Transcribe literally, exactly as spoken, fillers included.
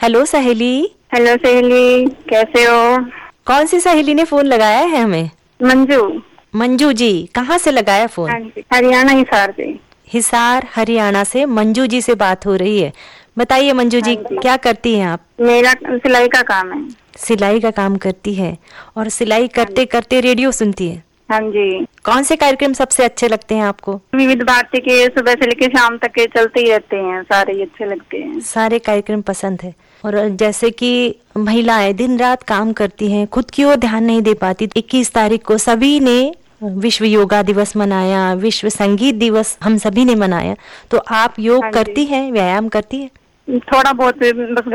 Hello सहेली। Hello सहेली, कैसे हो? कौन सी सहेली ने फोन लगाया है हमें? मंजू। मंजू जी, कहाँ से लगाया फोन? हाँ जी, हरियाणा हिसार से। हिसार हरियाणा से मंजू जी से बात हो रही है। बताइए मंजू हाँ जी, जी। क्या करती हैं आप? मेरा सिलाई का काम है। सिलाई का काम करती है और सिलाई हाँ करते करते रेडियो सुनती है। हाँ जी। कौन से कार्यक्रम सबसे अच्छे लगते हैं आपको? विविध भारती के सुबह से लेकर शाम तक के चलते ही रहते हैं, सारे ही अच्छे लगते हैं। सारे कार्यक्रम पसंद है। और जैसे कि महिलाएं दिन रात काम करती हैं, खुद की ओर ध्यान नहीं दे पाती। इक्कीस तारीख को सभी ने विश्व योगा दिवस मनाया, विश्व संगीत दिवस हम सभी ने मनाया। तो आप योग हाँ जी। करती हैं, व्यायाम करती हैं? थोड़ा बहुत बस